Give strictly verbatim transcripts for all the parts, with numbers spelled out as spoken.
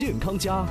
健康家。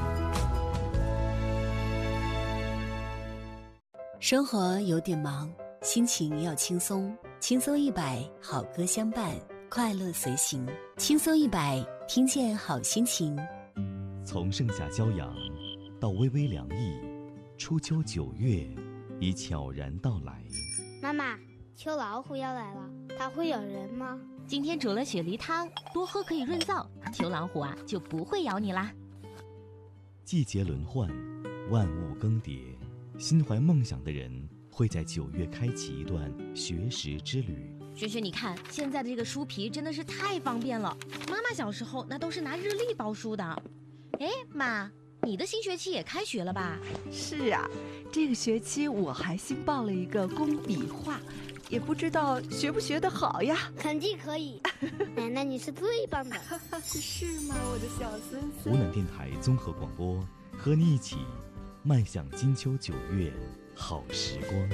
生活有点忙，心情要轻松，轻松一百，好歌相伴，快乐随行。轻松一百，听见好心情。 从盛夏骄阳到微微凉意，初秋九月已悄然到来。 妈妈，秋老虎要来了，它会咬人吗？ 今天煮了雪梨汤，多喝可以润燥，秋老虎啊就不会咬你啦。 季节轮换，万物更迭，心怀梦想的人会在九月开启一段学识之旅。 萱萱，你看现在的这个书皮真的是太方便了，妈妈小时候那都是拿日历包书的。哎，妈，你的新学期也开学了吧？ 是啊，这个学期我还新报了一个工笔画，也不知道学不学得好呀。 肯定可以，奶奶你是最棒的。 是吗，我的小孙子？ 湖南电台综合广播，和你一起迈向金秋九月好时光。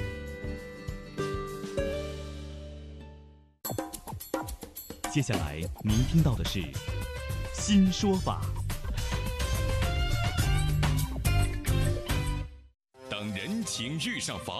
接下来您听到的是新说法。 当人情遇上法。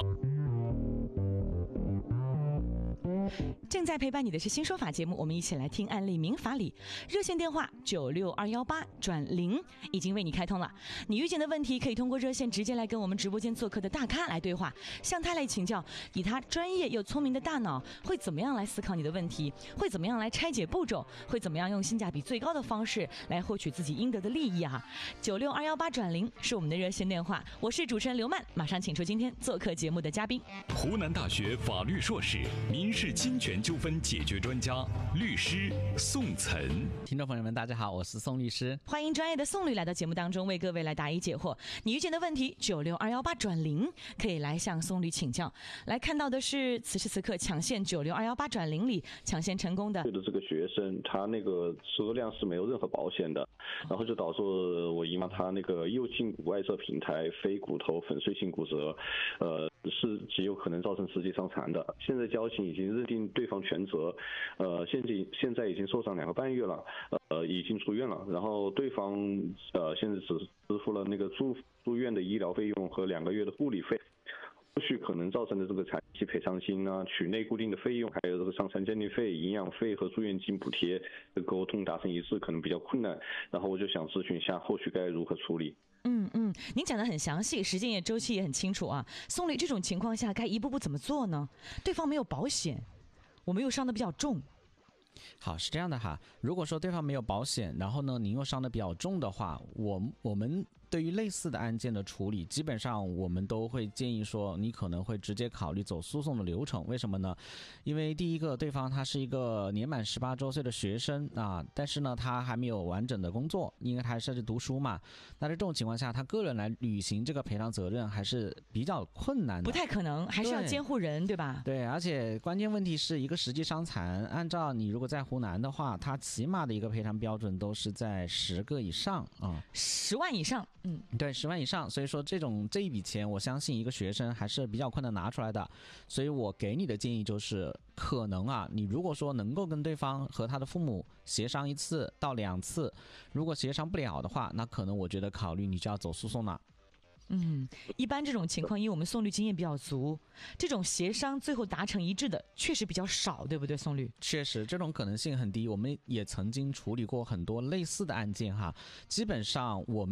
正在陪伴你的是新说法节目，我们一起来听案例民法理。热线电话九六二幺八转零已经为你开通了，你遇见的问题可以通过热线直接来跟我们直播间做客的大咖来对话，向他来请教，以他专业又聪明的大脑会怎么样来思考你的问题，会怎么样来拆解步骤，会怎么样用性价比最高的方式来获取自己应得的利益啊！九六二幺八转零是我们的热线电话，我是主持人刘曼，马上请出今天做客节目的嘉宾， 湖南大学法律硕士、民事侵权纠纷解决专家、律师宋岑。 听众朋友们，大家好，我是宋律师， 欢迎专业的宋律来到节目当中，为各位来答疑解惑。你遇见的问题，九六二幺八转零，可以来向宋律请教。来看到的是此时此刻抢线九六二幺八转零里抢线成功的。 对的，这个学生他那个车辆是没有任何保险的，然后就导致我姨妈她那个右胫骨外侧平台非骨头粉碎性骨折，呃，是极有可能造成实际伤残的。现在交警已经认定对方全责，呃，现在现在已经受伤两个半月了，呃，已经出院了。然后对方呃现在只支付了那个住住院的医疗费用和两个月的护理费。后续可能造成的这个残疾赔偿金啊、取内固定的费用，还有这个伤残鉴定费、营养费和住院金补贴的沟通达成一致，可能比较困难。然后我就想咨询一下后续该如何处理。 嗯嗯，您讲得很详细，时间也周期也很清楚啊。宋律，这种情况下该一步步怎么做呢？对方没有保险，我们又伤得比较重。 好，是这样的哈，如果说对方没有保险，然后呢您又伤得比较重的话，我我们对于类似的案件的处理，基本上我们都会建议说，你可能会直接考虑走诉讼的流程。为什么呢？因为第一个，对方他是一个年满十八周岁的学生啊，但是呢他还没有完整的工作，因为他还是在读书嘛。那在这种情况下，他个人来履行这个赔偿责任还是比较困难的， 不太可能，还是要监护人， 对, 对吧？ 对，而且关键问题是一个实际伤残，按照你如果在湖南的话，他起码的一个赔偿标准都是在十个以上啊， 十万以上。嗯， 对，十万以上，所以说这种这一笔钱，我相信一个学生还是比较困难拿出来的。所以我给你的建议就是，可能啊，你如果说能够跟对方和他的父母协商一次到两次，如果协商不了的话，那可能我觉得考虑你就要走诉讼了。 嗯，一般这种情况，因为我们宋律经验比较足，这种协商最后达成一致的确实比较少，对不对，宋律？ 确实，这种可能性很低。我们也曾经处理过很多类似的案件哈，基本上我们